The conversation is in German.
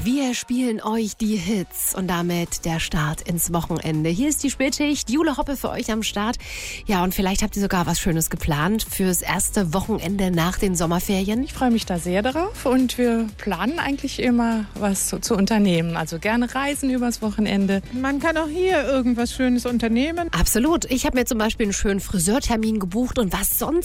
Wir spielen euch die Hits und damit der Start ins Wochenende. Hier ist die Spätschicht, Jule Hoppe für euch am Start. Ja, und vielleicht habt ihr sogar was Schönes geplant fürs erste Wochenende nach den Sommerferien. Ich freue mich da sehr darauf und wir planen eigentlich immer was zu unternehmen. Also gerne reisen übers Wochenende. Man kann auch hier irgendwas Schönes unternehmen. Absolut. Ich habe mir zum Beispiel einen schönen Friseurtermin gebucht und was sonst